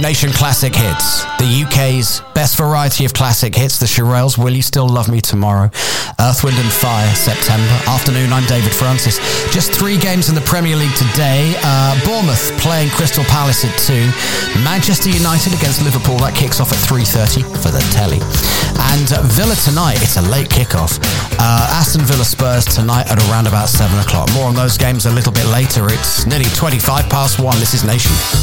Nation Classic Hits, the UK's best variety of classic hits. The Shirelles, Will You Still Love Me Tomorrow, Earth, Wind and Fire, September. Afternoon, I'm David Francis. Just 3 games in the Premier League today. Bournemouth playing Crystal Palace at 2. Manchester United against Liverpool, that kicks off at 3:30 for the telly. And Villa tonight, it's a late kickoff. Aston Villa Spurs tonight at around about 7 o'clock. More on those games a little bit later. It's nearly 25 past 1. This is Nation.